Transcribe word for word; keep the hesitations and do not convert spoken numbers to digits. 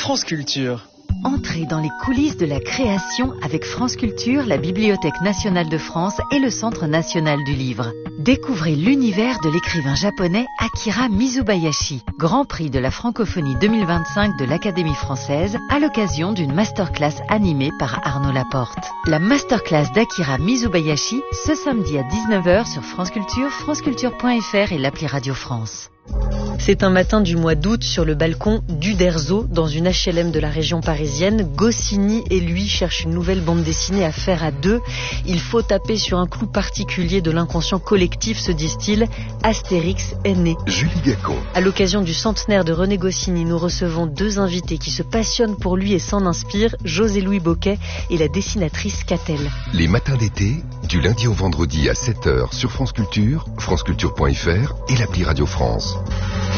France Culture. Entrez dans les coulisses de la création avec France Culture, la Bibliothèque nationale de France et le Centre national du livre. Découvrez l'univers de l'écrivain japonais Akira Mizubayashi, Grand Prix de la francophonie deux mille vingt-cinq de l'Académie française, à l'occasion d'une masterclass animée par Arnaud Laporte. La masterclass d'Akira Mizubayashi, ce samedi à dix-neuf heures sur France Culture, franceculture point f r et l'appli Radio France. C'est un matin du mois d'août sur le balcon d'Uderzo, dans une H L M de la région parisienne. Goscinny et lui cherchent une nouvelle bande dessinée à faire à deux. Il faut taper sur un clou particulier de l'inconscient collectif, se disent-ils. Astérix est né. Julie Gacon. À l'occasion du centenaire de René Goscinny, nous recevons deux invités qui se passionnent pour lui et s'en inspirent, José-Louis Bocquet et la dessinatrice Catel. Les matins d'été, du lundi au vendredi à sept heures sur France Culture, franceculture point f r et l'appli Radio France.